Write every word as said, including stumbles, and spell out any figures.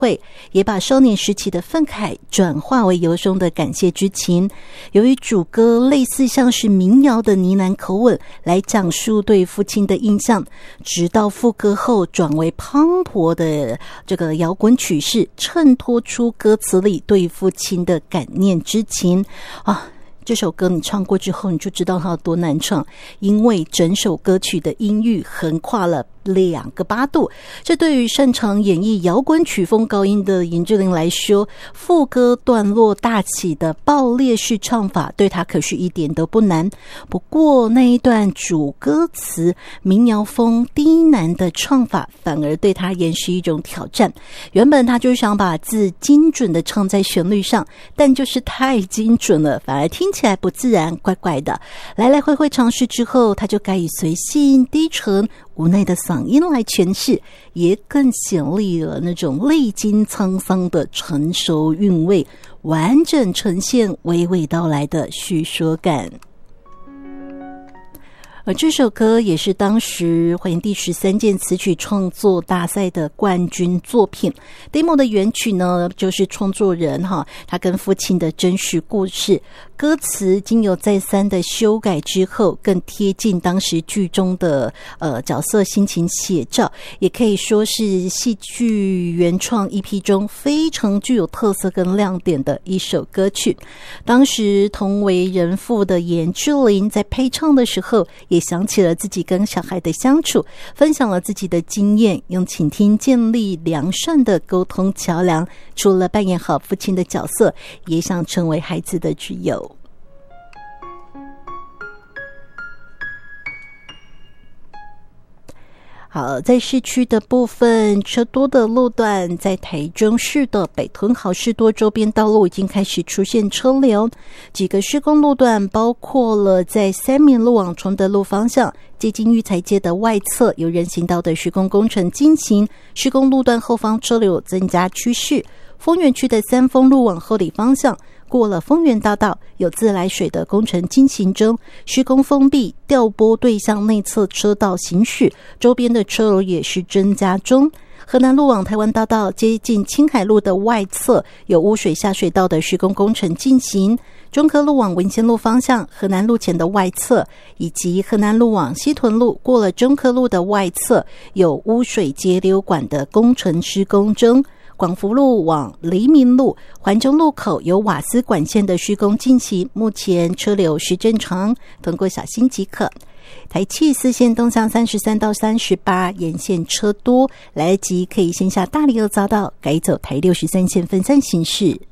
会，也把少年时期的愤慨转化为由衷的感谢之情。由于主歌类似像是民谣的呢喃口吻来讲述对父亲的印象，直到副歌后转为磅礴的这个摇滚曲式，衬托出歌词里对父亲的感念之情啊。这首歌你唱过之后，你就知道它有多难唱，因为整首歌曲的音域横跨了两个八度。这对于擅长演绎摇滚曲风高音的严志玲来说，副歌段落大起的爆裂式唱法对她可是一点都不难。不过那一段主歌词民谣风低喃的唱法反而对她也是一种挑战。原本她就想把字精准的唱在旋律上，但就是太精准了，反而听起来不自然，怪怪的。来来回回尝试之后，她就改以随性低沉无奈的嗓音来诠释，也更显立了那种历经沧桑的成熟韵味，完整呈现娓娓道来的叙说感。而这首歌也是当时华研第十三届词曲创作大赛的冠军作品。demo 的原曲呢，就是创作人哈他跟父亲的真实故事，歌词经有再三的修改之后，更贴近当时剧中的呃角色心情写照，也可以说是戏剧原创 E P 中非常具有特色跟亮点的一首歌曲。当时同为人父的严志玲在配唱的时候，也想起了自己跟小孩的相处，分享了自己的经验，用倾听建立良善的沟通桥梁。除了扮演好父亲的角色，也想成为孩子的挚友。好，在市区的部分车多的路段，在台中市的北屯好市多周边道路已经开始出现车流。几个施工路段包括了在三民路往崇德路方向接近育才街的外侧有人行道的施工工程进行，施工路段后方车流增加趋势。丰原区的三丰路往后里方向过了丰原大道有自来水的工程进行中，施工封闭调拨对向内侧车道行驶，周边的车流也是增加中。河南路往台湾大道接近青海路的外侧有污水下水道的施工工程进行，中科路往文仙路方向河南路前的外侧，以及河南路往西屯路过了中科路的外侧有污水截流管的工程施工中。广福路往黎明路环中路口有瓦斯管线的施工进行，目前车流是正常，通过小心即可。台七四线东向三十三到三十八沿线车多，来得及可以先下大理二匝道改走台六十三线分散行驶。